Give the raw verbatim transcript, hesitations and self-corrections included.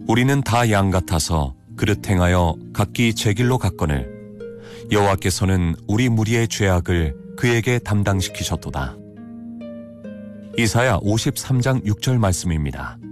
우리는 다 양 같아서 그릇 행하여 각기 제 길로 갔거늘 여호와께서는 우리 무리의 죄악을 그에게 담당시키셨도다. 이사야 오십삼 장 육 절 말씀입니다.